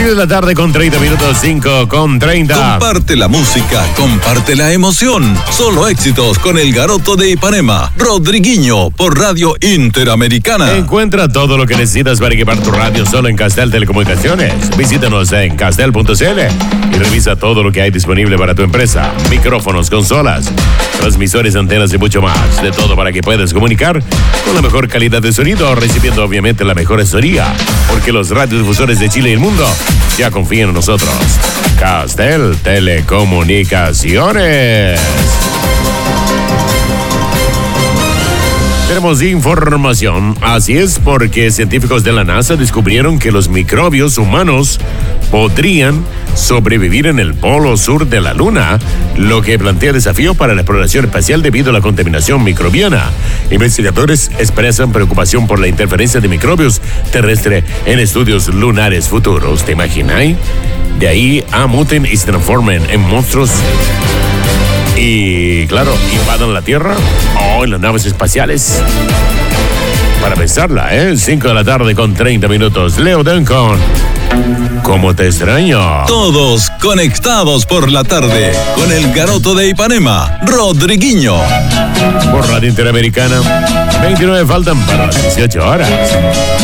6 de la tarde con 30 minutos, 5 con 30. Comparte la música, comparte la emoción. Solo éxitos con el Garoto de Ipanema, Rodriguinho, por Radio Interamericana. Encuentra todo lo que necesitas para equipar tu radio solo en Castel Telecomunicaciones. Visítanos en castel.cl y revisa todo lo que hay disponible para tu empresa. Micrófonos, consolas, transmisores, antenas y mucho más. De todo para que puedas comunicar con la mejor calidad de sonido, recibiendo obviamente la mejor asesoría, porque los radiodifusores de Chile y el mundo ya confían en nosotros. Castel Telecomunicaciones. Tenemos información. Así es, porque científicos de la NASA descubrieron que los microbios humanos podrían sobrevivir en el polo sur de la Luna, lo que plantea desafío para la exploración espacial debido a la contaminación microbiana. Investigadores expresan preocupación por la interferencia de microbios terrestres en estudios lunares futuros. ¿Te imagináis? De ahí muten y se transformen en monstruos. Y claro, invadan la Tierra en las naves espaciales. Para pensarla, 5 de la tarde con 30 minutos. Leo Duncan, ¿cómo te extraño? Todos conectados por la tarde con el Garoto de Ipanema, Rodriguinho. Por Radio Interamericana, 29 faltan para las 18 horas.